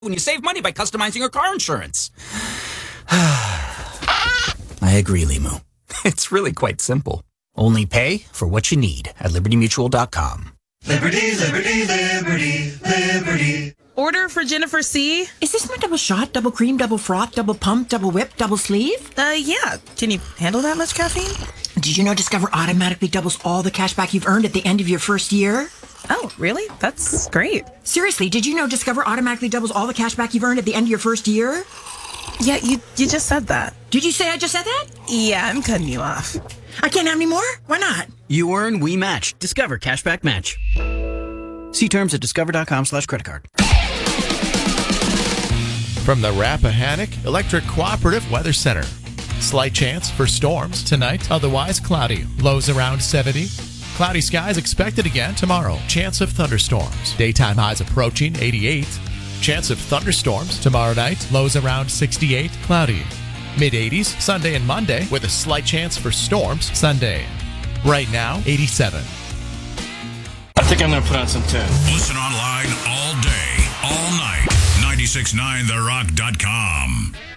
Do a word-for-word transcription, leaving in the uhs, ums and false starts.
when you save money by customizing your car insurance. I agree, Limu. It's really quite simple. Only pay for what you need at liberty mutual dot com. Liberty, liberty, liberty, liberty. Order for Jennifer C. Is this my double shot, double cream, double froth, double pump, double whip, double sleeve? Uh, yeah. Can you handle that much caffeine? Did you know Discover automatically doubles all the cash back you've earned at the end of your first year? Oh, really? That's great. Seriously, did you know Discover automatically doubles all the cash back you've earned at the end of your first year? Yeah, you you just said that. Did you say I just said that? Yeah, I'm cutting you off. I can't have any more? Why not? You earn, we match. Discover Cashback Match. See terms at discover.com slash credit card. From the Rappahannock Electric Cooperative Weather Center. Slight chance for storms tonight, otherwise cloudy. Lows around seventy. Cloudy skies expected again tomorrow. Chance of thunderstorms. Daytime highs approaching eighty-eight. Chance of thunderstorms tomorrow night. Lows around sixty-eight. Cloudy. mid-eighties Sunday and Monday with a slight chance for storms Sunday. Right now, eighty-seven. I think I'm going to put on some tunes. Listen online all day, all night. nine six nine the rock dot com.